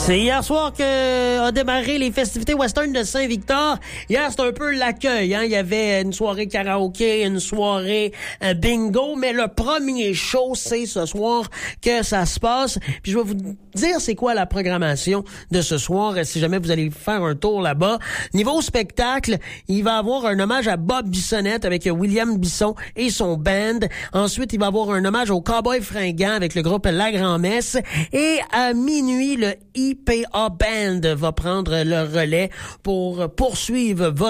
C'est hier soir que a démarré les festivités western de Saint-Victor. Hier, c'était un peu l'accueil. Il y avait une soirée karaoké, une soirée bingo, mais le premier show, c'est ce soir que ça se passe. Puis je vais vous dire c'est quoi la programmation de ce soir, si jamais vous allez faire un tour là-bas. Niveau spectacle, il va y avoir un hommage à Bob Bissonnette avec William Bisson et son band. Ensuite, il va y avoir un hommage au Cowboy Fringant avec le groupe La Grand-Messe. Et à minuit, le IPA Band va prendre le relais pour poursuivre votre